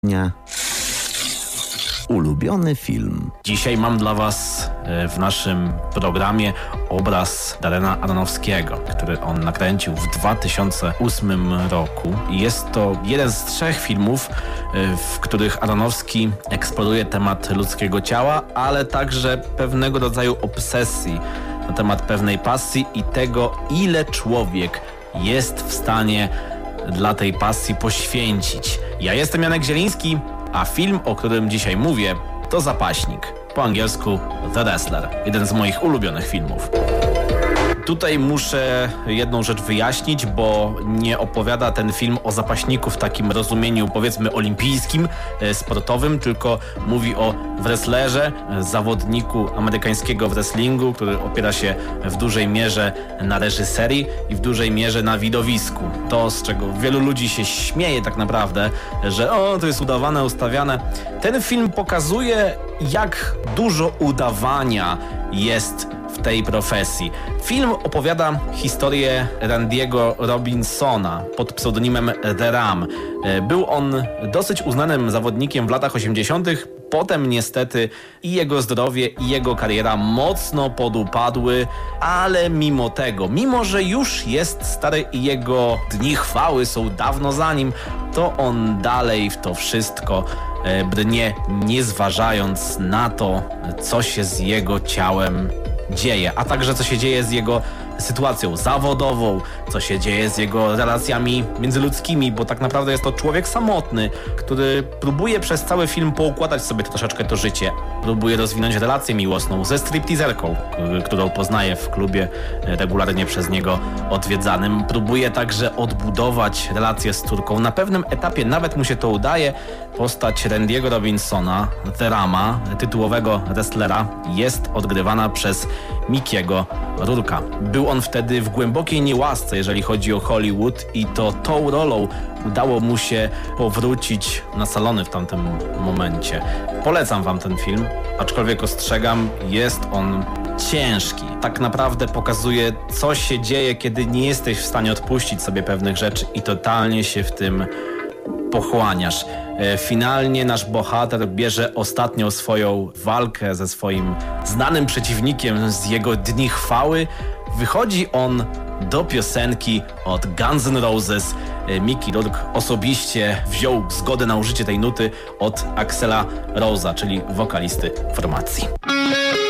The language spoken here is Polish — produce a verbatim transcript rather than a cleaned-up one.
Dnia. Ulubiony film. Dzisiaj mam dla Was w naszym programie obraz Darrena Aronofskiego, który on nakręcił w dwa tysiące ósmym roku. I jest to jeden z trzech filmów, w których Aronofski eksploruje temat ludzkiego ciała, ale także pewnego rodzaju obsesji na temat pewnej pasji i tego, ile człowiek jest w stanie dla tej pasji poświęcić. Ja jestem Janek Zieliński, a film, o którym dzisiaj mówię, to Zapaśnik. Po angielsku The Wrestler. Jeden z moich ulubionych filmów. Tutaj muszę jedną rzecz wyjaśnić, bo nie opowiada ten film o zapaśniku w takim rozumieniu, powiedzmy, olimpijskim, sportowym, tylko mówi o wrestlerze, zawodniku amerykańskiego wrestlingu, który opiera się w dużej mierze na reżyserii i w dużej mierze na widowisku. To, z czego wielu ludzi się śmieje tak naprawdę, że o, to jest udawane, ustawiane. Ten film pokazuje, jak dużo udawania jest w tej profesji. Film opowiada historię Randy'ego Robinsona pod pseudonimem The Ram. Był on dosyć uznanym zawodnikiem w latach osiemdziesiątych. Potem niestety i jego zdrowie, i jego kariera mocno podupadły, ale mimo tego, mimo że już jest stary i jego dni chwały są dawno za nim, to on dalej w to wszystko brnie, nie zważając na to, co się z jego ciałem dzieje, a także co się dzieje z jego sytuacją zawodową, co się dzieje z jego relacjami międzyludzkimi, bo tak naprawdę jest to człowiek samotny, który próbuje przez cały film poukładać sobie troszeczkę to życie. Próbuje rozwinąć relację miłosną ze stripteaserką, którą poznaje w klubie regularnie przez niego odwiedzanym. Próbuje także odbudować relację z córką. Na pewnym etapie nawet mu się to udaje. Postać Randy'ego Robinsona, The Rama, tytułowego wrestlera, jest odgrywana przez Mickiego Rourke'a. Był on wtedy w głębokiej niełasce, jeżeli chodzi o Hollywood, i to tą rolą udało mu się powrócić na salony w tamtym momencie. Polecam wam ten film, aczkolwiek ostrzegam, jest on ciężki. Tak naprawdę pokazuje, co się dzieje, kiedy nie jesteś w stanie odpuścić sobie pewnych rzeczy i totalnie się w tym pochłaniasz. Finalnie nasz bohater bierze ostatnią swoją walkę ze swoim znanym przeciwnikiem z jego dni chwały. Wychodzi on do piosenki od Guns N' Roses. Mickey Rourke osobiście wziął zgodę na użycie tej nuty od Axela Rose'a, czyli wokalisty formacji.